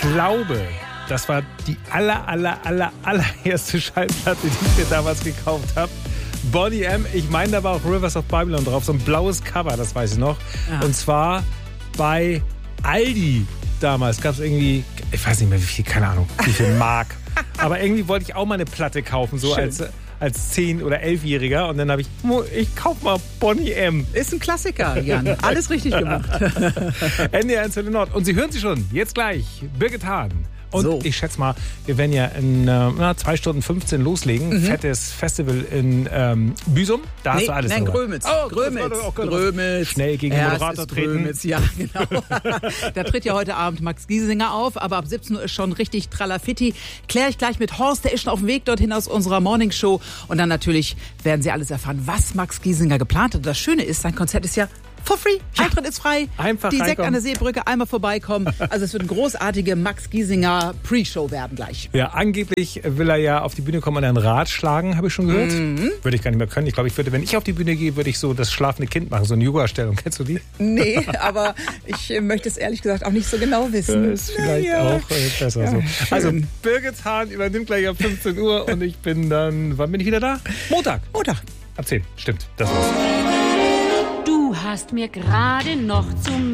glaube, das war die allererste Schallplatte, die ich mir damals gekauft habe. Boney M. Ich meine, da war auch Rivers of Babylon drauf. So ein blaues Cover, das weiß ich noch. Ja. Und zwar bei Aldi damals. Gab es irgendwie, ich weiß nicht mehr wie viel, keine Ahnung, wie viel Mark. Aber irgendwie wollte ich auch mal eine Platte kaufen, so als 10- oder 11-Jähriger. Und dann habe ich kauf mal Boney M. Ist ein Klassiker, Jan. Alles richtig gemacht. NDR 1 Nord. Und Sie hören sie schon, jetzt gleich, Birgit Hahn. Und ich schätze mal, wir werden ja in 2 Stunden 15 loslegen. Fettes Festival in Büsum. Da hast du alles in Grömitz. Grömitz. Schnell gegen den Moderator treten. Grömitz, ja, genau. Da tritt ja heute Abend Max Giesinger auf, aber ab 17 Uhr ist schon richtig Tralafitti. Kläre ich gleich mit Horst, der ist schon auf dem Weg dorthin aus unserer Morningshow. Und dann natürlich werden Sie alles erfahren, was Max Giesinger geplant hat. Und das Schöne ist, sein Konzert ist ja for free. Eintritt ist frei. Einfach die Sekt an der Seebrücke, einmal vorbeikommen. Also es wird eine großartige Max Giesinger Pre-Show werden gleich. Ja, angeblich will er ja auf die Bühne kommen und ein Rad schlagen, habe ich schon gehört. Würde ich gar nicht mehr können. Ich glaube, wenn ich auf die Bühne gehe, würde ich so das schlafende Kind machen, so eine Yoga-Stellung. Kennst du die? Nee, aber ich möchte es ehrlich gesagt auch nicht so genau wissen. Das ist vielleicht auch besser so. Also Birgit Hahn übernimmt gleich ab 15 Uhr und ich bin dann, wann bin ich wieder da? Montag. Ab 10, stimmt. Das war's. Du hast mir gerade noch zum